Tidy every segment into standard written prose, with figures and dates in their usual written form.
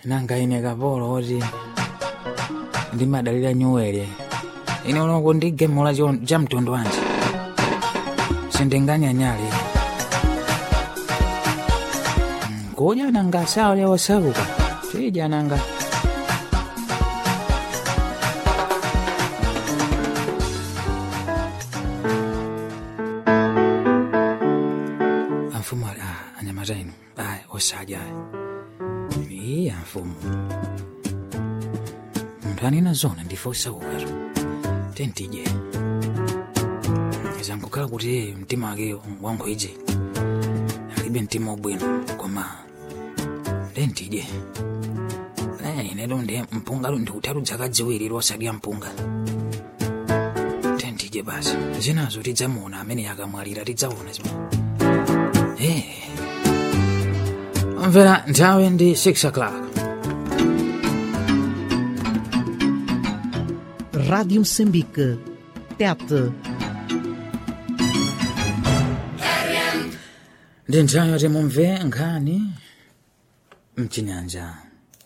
nanga ine kapolo oti ndimadalira nyuwere ine ulongo ndigemola cha mtundu wanji sindinganyanyale kudya nanga sawa leo sabuka sija nanga amfumo anyamataino osaja iya mfumo mtani zona ndifosa ukaro tentije izangukala kuti mtima wake wangu ije alibe mtima ubwino koma tentije inelo ndi mpunga ndi utatu dzakadziwiri losadya mpunga tentije basi zinazo tidzamuona amene yakamwalira tidzaona mvera nthawi ndi 6 o'clock. Rádio Moçambique, TET. Ndi nthawi yoti mumve nkhani mchinyanja.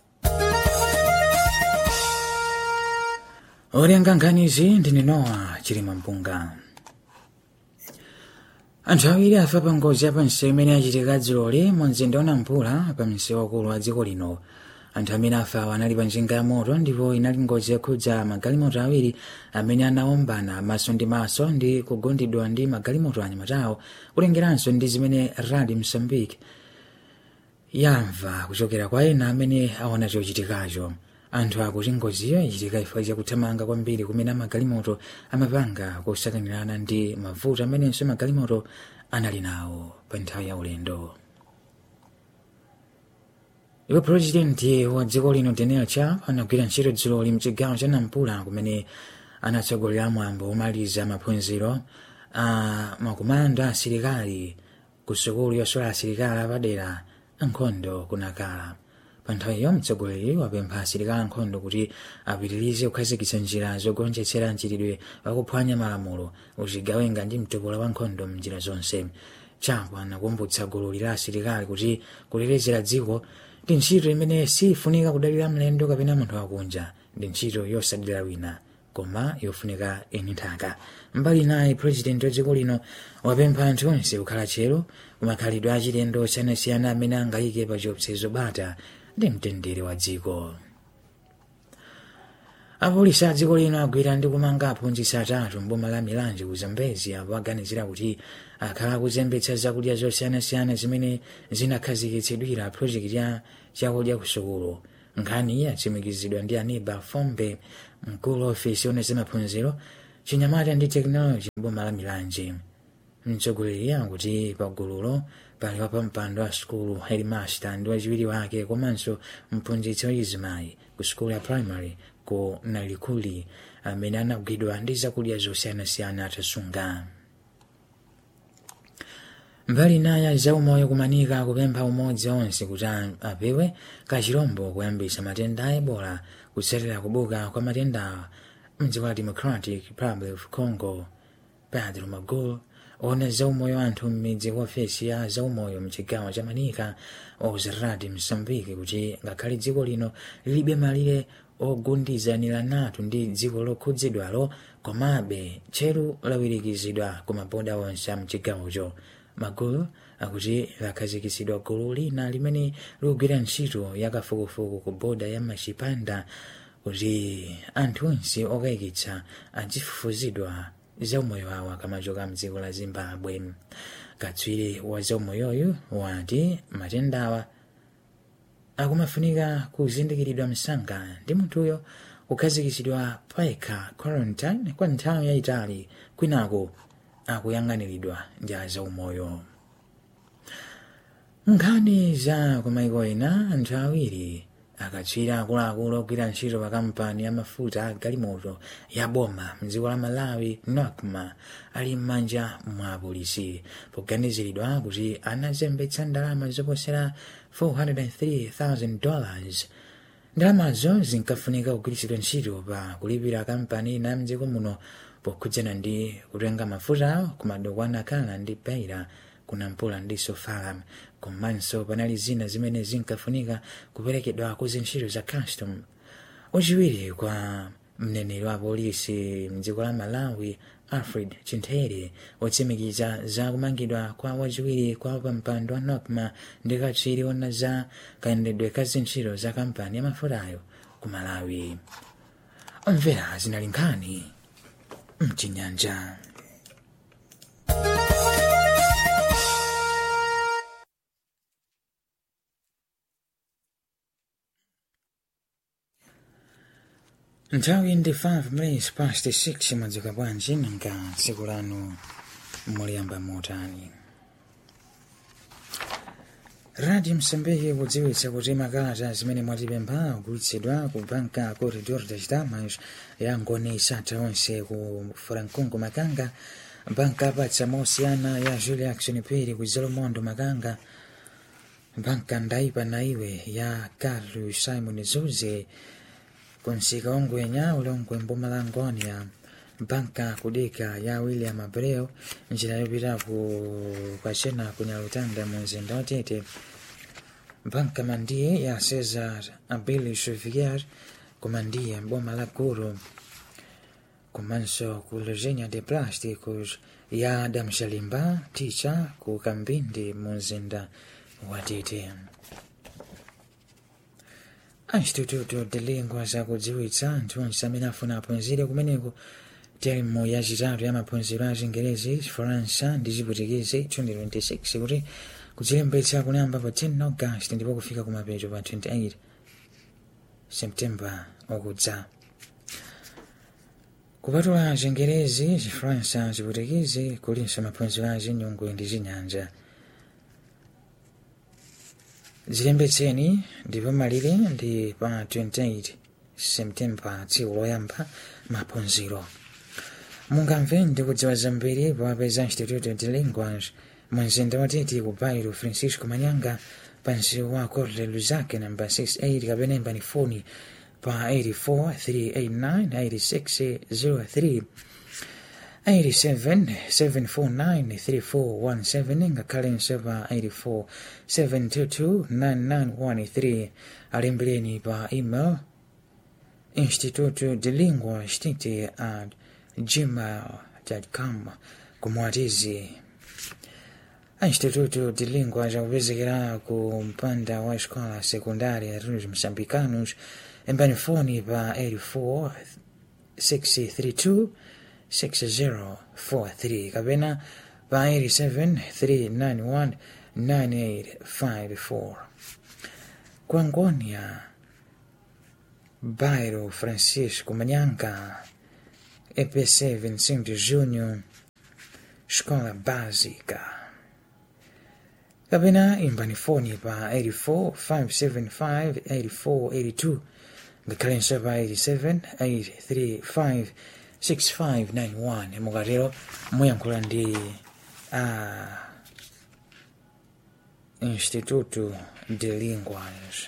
Olenga nkhanizi ndi Noah Chilima Mpunga. Anthu awiri afa pa ngozi ya pansewu imene yachitika dziloli mu mzinda wa Nampula pa msewu wakulu wa dziko lino. Anthu amene afawa anali pa njinga ya moto ndipo inali ngozi yokhudza magalimoto awiri amene anaombana maso ndi maso ndi kugundidwa ndi magalimoto anyamatawo, kulengeranso ndi zimene Radio Mozambique yamva kuchokera kwa ena amene aona chochitikacho. Anthu akuti ngoziyo ichitika chifukwa chakuthamanga kwambiri kumene magalimoto amapanga kusakanirana ndi mavuto amenenso magalimoto anali nawo pa nthawi ya ulendo. Iwo Presidenti wa dziko lino Daniel Chapo anagwira ntchito dziloli mchigawo cha Nampula kumene anatsogolera mwambo omaliza maphunziro a makomando asilikali ku sukulu yosola asilikali apadera ankhondo kunakala. Pa nthawiyo mtsogoleri wapempha asilikali ankhondo kuti apitirize kukhazikitsa njira zogonjetsera mchitidwe wakuphwanya malamulo uchigawenga ndi mtopola wa nkhondo m'njira zonse. Chapo anakumbutsa gulu la asilikali kuti kutetezera dziko ndi ntchito imene sifunika kudalira mlendo kapena munthu wakunja, ndi ntchito yosadalira wina koma yofunika eni nthaka. Mbali naye President wa dziko lino wapempha anthu onse kukhala chero kumakhalidwe achilendo osiyanasiyana amene angayike pa chiopsezo bata ndi mtendere wa dziko. Apolisi a dziko lino agwira ndi kumanga aphunzitsi atatu mboma la Milanje ku Zambezi apo aganizira kuti akhala kuzembetsa zakudya zosiyanasiyana zimene zinakhazikitsidwira projekiti ya chakudya ku sukulu. Nkhani yatsimikizidwa ndi Aniba Fombe, mkulu wa ofisi yonesa maphunziro, chinyamata ndi tekinoloji mboma la Milanje. Mtsogoleri akuti pa gululo pali wapampando wa sukulu headmaster ndi wachiwiri wake komanso mphunzitsi wachizimayi ku sukulu ya primary ku Nalikuli amene anagwidwa ndi zakudya zosiyanasiyana atasunga. Mbali naye zaumoyo kumanika kupempha umodzi onse kuti apewe kachirombo kuyambitsa matenda a Ebola kutsatira kubuka kwa matenda mdziko la Democratic Republic of Congo. Pedro Magul ona zaumoyo anthu m'midzi kwa ofesi ya zaumoyo mchigawo cha Manika Radio Mozambique kuti ngakhale dziko lino lilibe malire ogundizanira natu ndi dziko lokhudzidwalo komabe tcheru lawirikizidwa ku maboda onse a mchigawocho. Magulu akuti lakhazikitsidwa gulu lina limene likugwira ntchito yakafukufuku ku boda ya Machipanda kuti anthu onse okayikitsa azifufuzidwa zaumoyo wawo akamachoka mdziko la Zimbabwe. Katswiri wa zaumoyoyu wati matendawa akumafunika kuzindikiridwa msanga ndi munthuyo kukhazikitsidwa paekha quarantine kwa nthawi yayitali kwinako akuyang'aniridwa ndi azaumoyo. Nkhani za kumaiko ena anthu awiri akatswiri akuluakulu ogwira ntchito pa kampani ya mafuta a galimoto ya boma mdziko la Malawi NOCMA ali m'manja mwa apolisi poganiziridwa kuti anazembetsa ndalama zoposera $403,000. Ndalamazo zinkafunika kugwiritsidwa ntchito pa kulipira kampani ina mdziko muno pokhudzana ndi kutenga mafuta ku madoko a Nakala ndi Beira ku Nampula ndi Sofala. komanso panali zina zimene zinkafunika kuperekedwa ku zintchito za custom. Wachiwiri kwa mneneri wa polisi mdziko la Malawi Alfred Chinteri wotsimikiza za kumangidwa kwa wachiwiri kwa pampando wa NOCMA ndi katswiri ona za kayendedwe ka zintchito za kampani ya mafutayo ku Malawi. Omvera zinali nkhani mchinyanja. Nthawi ndi 5 minutes past 6 mwadzuka bwanji nanga tsiku lanu muliyamba motani. Radio Msambiki kudziwitsa kuti makalata zimene mwatipempha kugulitsidwa ku banka Corredor das Damas ya Ngoni Sata onse ku Frankungu Makanga, banka Patsa Mosiyana ya Julia Action Piri ku Zelomondo Makanga, banka Ndaipa Naiwe ya Carlos Simon Zuze Konsika Ongwenya Ulongwe Mbumalangoni ya banka Kudika ya William Abreu njira yopita ku Kwachena kunyalutanda mu mzinda wa Tete, banka Mandie ya Cesar Abili Chevier kumandie mboma la Guru, komanso ku Logenia de Plásticos ya Damshalimba Ticha ku Kambindi mu mzinda wa Tete. Instituto de Lingua zakudziwitsa anthu onse amene afuna aphunzire kumeneko termo yachitatu ya maphunziro a Chingerezi, Chifaransa ndi Chiputikezi 2026 kuti kudzilembetsa kunayamba pa 10 August ndipo kufika kumapeto pa 28 September okudza. Kupatula Chingerezi, Chifaransa, Chiputikezi kulinso maphunziro a Chinyungwe ndi Chinyanja. Zilembetseni ndipo malire ndi pa 28 September tsiku loyamba maphunziro. Mungamve ndi kudziwa zambiri powapeza Instituto de Linguas mu mzinda wa Tete ku bairro Francisco Manyanga pansi wa Corte Luzake namba 68 kapena imbani foni pa 84-389-8603 87-749-3417 ngakhalenso pa 84-722-9913 alembeleni pa email institutodelingua@gmail.com kumwatizi. Instituto de Lingua zakupezekera ku mpanda wa escola secundária Arnos Moçambicanos embani foni pa 84-632-6043 kapena pa 87-391-9854. Kuangonia bairro Francisco Manyanga EPC Vincente Júnior Escola Básica kapena imbani foni pa 84-575-8482 ngakhalenso pa 87-835-6591 mukatero muyankhula ndi Instituto de Linguas.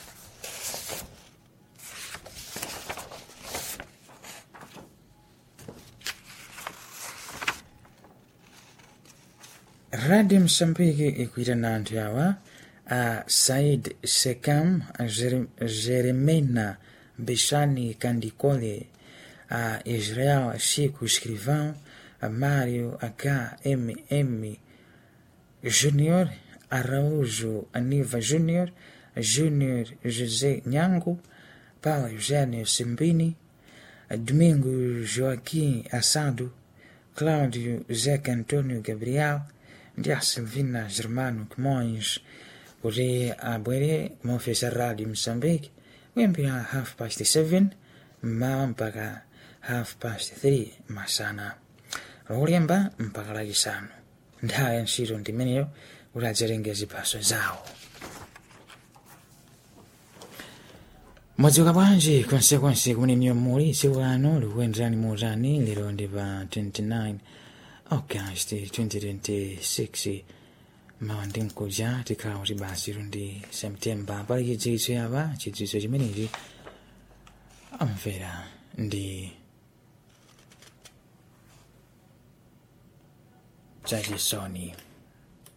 Radio Msambiki ikuitana anthu awa Said Sekam, Jeremena Beshani Candicole, Israel Chico Escrivão, Mário HMM Júnior, Araújo Aniva Júnior, Júnior José Nhango, Paulo Eugênio Simbini, Domingo Joaquim Assado, Cláudio Zeca Antônio Gabriel, ndi Silvina Germano Camões kuti abwere kumaofesi Radio Msambiki kuyambira 7:30 mmawa mpaka 3:30 masana, lolemba mpaka lachisanu. Nthawi ya ntchito ndi imeneyo kuti adzatenge ziphaso zawo. Mwadzuka bwanji konsekonse kumene muli tsiku lano likuyenderani motani. Lero ndi pa 29 August 2026 mawa ndi mkuja tikhala kuti basi ndi September pali chidziwitso yapa. Chidziwitso chimenechi amvera ndi chachisoni.